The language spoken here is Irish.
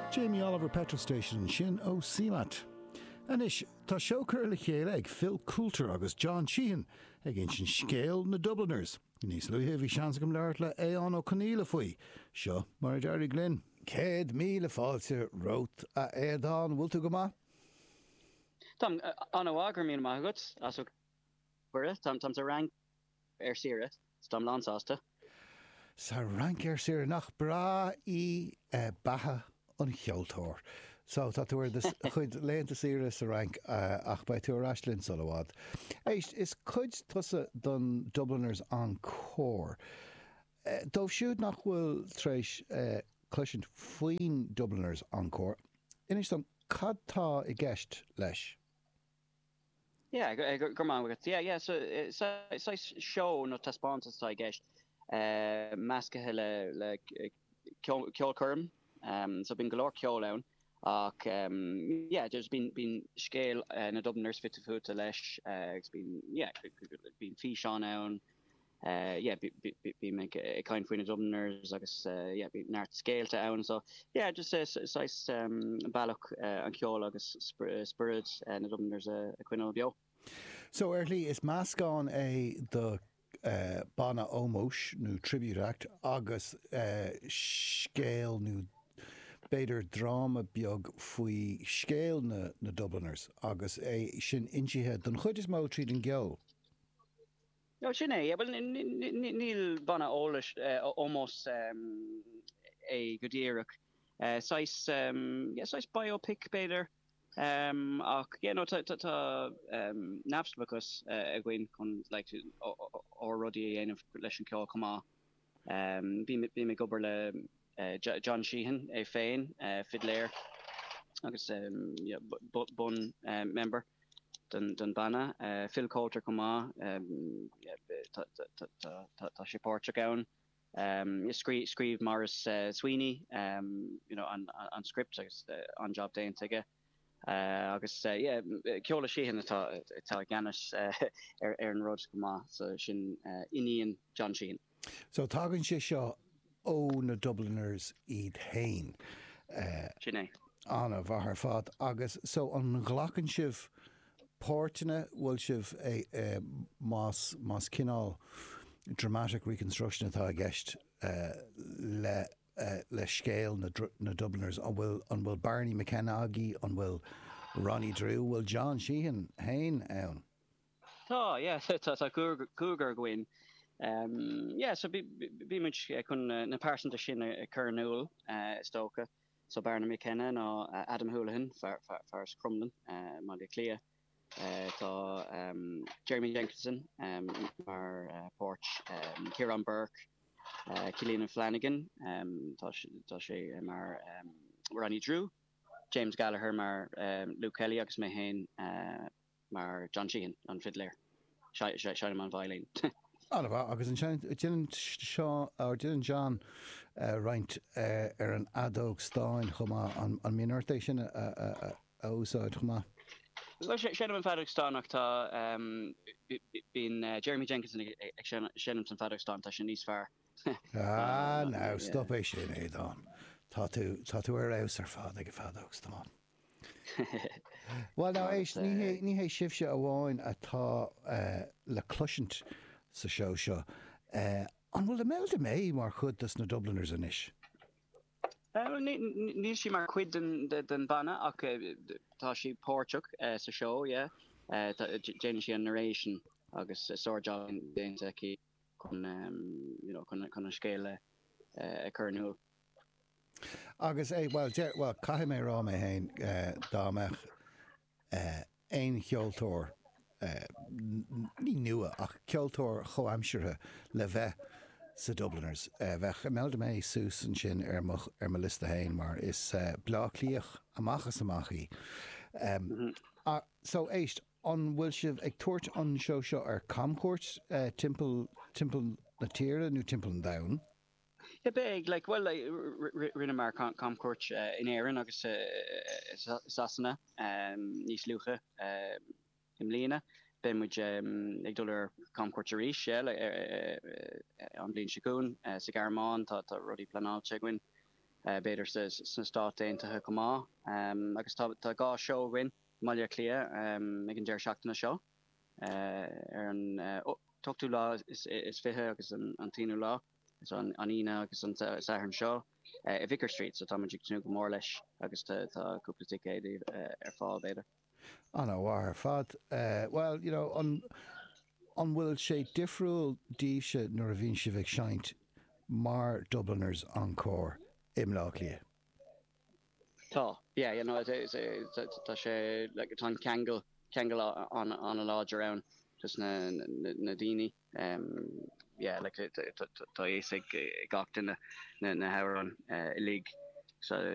Jamie Oliver petrol station sin ó Seamat. Anis, tá seochar le chéile ag Phil Coulter agus John Sheehan ag in sin scéal na Dubliners. Níos luithe bhí seans go leir le Éan Ó Coníla faoi. Seo mar a Jerry Glynn. 100,000 fáilte rót a éadán bhfuil tú go maith? Tam an águr míon maith agat as ó cuire, tam sa rank sire, tam lánsáasta. Sa rank sire nach bra í batha an cheoltóir. So tá túair chuid léanta sire sa rank ach ba túair aislinn solhád. Éist is chuid tusa don Dubliners an cór. Dómh siúd nach bhfuil tréis cluisiint faoin Dubliners an cór. Inis don cad tá I gceist leis? Yeah, go man with it. Yeah. So show no tasponsors tá gceist. Mascathe le ceolcurm. So been galore ceol ach there's been scale na Dubliners fit to foot leis it's been fish on own be make a kind for Dubliners agus be nart scale to own so just size balloch an ceol agus spirits na Dubliners a quinol bio. So early is Mascon the Bana Omos nu tribute act agus scale nu beidir drama beag faoi scéal na Dubliners agus sin intithe don chuid is má tríd an geol. No sin well níl bana ólas almost godíireach sais biopic beidir ach no tá nafslachas a gin chun like or rudí of leis an ceol comá bí me gobar le John Sheehan féin fiddler agus bun member den bana Phil Coulter comá tá sé páirte ann scríb Morris Sweeney an script agus an job déin teige agus ceola Sheehan tá ganas an rud comá so sin iníon John Sheehan. So tágann sé seo ó na Dubliners iad hain. Sinné. Anna bhar fad agus so an ghlachan sibh pórtaine bhfuil sibh más cinál dramatic reconstruction atá gceist le scéal na Dubliners an bhfuil Barney McKenna agé an bhfuil Ronnie Drew bhfuil John Sheehan hain ann. Tá cougar gwin. So be much kun na person to shin a Kernul stoka so Barney McKenna no Adam Houlihan far Crumlin Molly Clea tá Jeremy Jenkinson our Porch Kieran Burke Killian Flanagan tá sé mar Ronnie Drew James Gallagher mar Luke Kelly agus me hain mar John Sheehan an fiddler Shine on violin. Agus an seo ar Dylan John roint ar an adóg stáin chumá an minortéis sin a úsáid chumá. Well, Shannon and Faddock nach tá been Jeremy Jenkinson Shannon and Faddock tá sin níos fear. Now stop é sin éán. Tá tú ar aus ar fád ag Faddock stán. Well, now éis ní hé sibse a bháin atá le cluisiint sa seo an bhfuil le méilte mé mar chud na Dubliners inis. Níl si mar cuid den bana ach tá si Portuach sa seo déine si an narration agus sorja déinte cí chun a scéile a chunú. Agus well caiim mé rá mé hain dámeach ein cheoltóir ní nua ach ceoltóir choamsire le bheith sa Dubliners bheith melde mé sús an sin ar mo lista hain mar is blálíoch amachchas amachí. So éist an bhfuil sibh ag tuairt an seo ar Comcourt timppel na tíre nó timppel an Down. Big rinne mar Comcourt in Éireann agus Sasanna níos lucha Imlína ben muid ag dul Comcourt éis an blin siún sa Garmán tá rudí planáilte gwin beidir sa stát déanta comá agus tá gá show win Malia Clia ag an deir seachtainna seo an tuchtú lá is fithe agus an tíú lá is an ina agus an saharn seo Vicar Street so tá tú go mór leis agus tá cúpla ticéid fáil beidir. Anna war fad well you know an bhfuil sé difriúil díobse nuair a bhíonn si bheith seint mar Dubliners an cór imlá lia. Tá, yeah, you know, tá sé like tá Kangol on a lodge around just na dini yeah like tá éisig gacht in na hauran league so